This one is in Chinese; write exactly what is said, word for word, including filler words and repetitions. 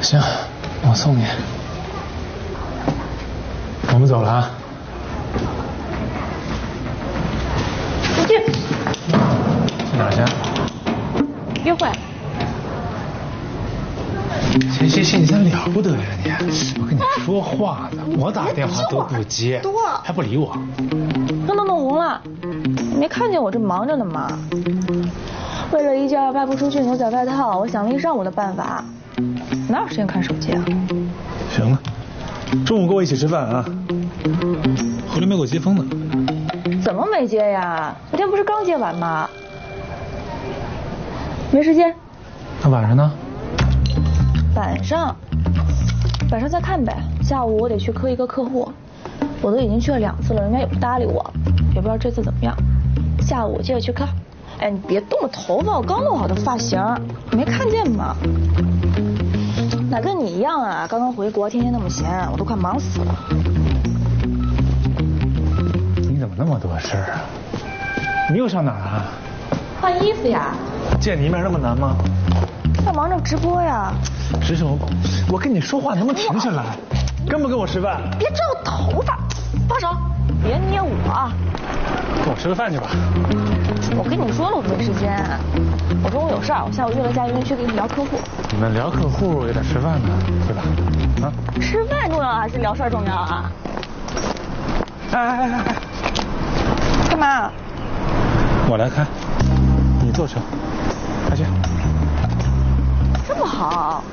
行，我送你。我们走了啊。 出去。 去哪儿去？ 约会。 谁谁谁，你真了不得呀你！我跟你说话呢，我打电话都不接，还不理我。 灯都弄红了，你没看见我这忙着呢吗？为了一件卖不出去牛仔外套，我想了一上午的办法，哪有时间看手机啊？ 行了，中午跟我一起吃饭啊。回来没给我接风呢。 怎么没接呀？昨天不是刚接完吗？没时间。 那晚上呢？ 晚上，晚上再看呗。下午我得去磕一个客户，我都已经去了两次了，人家也不搭理我，也不知道这次怎么样。下午接着去磕。哎，你别动我头发，我刚弄好的发型，你没看见吗？哪跟你一样啊？刚刚回国，天天那么闲，我都快忙死了。 你怎么那么多事儿啊？你又上哪儿啊？ 换衣服呀。 见你一面那么难吗？ 在忙着直播呀。 石生，我跟你说话能不能停下来？跟不跟我吃饭？ 别拽我头发，放手！别捏我。 跟我吃个饭去吧。 我跟你说了，我没时间。我中午有事儿，我下午约了佳云去给你聊客户。 你们聊客户也得吃饭呢，对吧？啊？ 吃饭重要还是聊事儿重要啊？ 哎哎哎哎！ 干嘛？ 我来开，你坐车，快去。 这么好，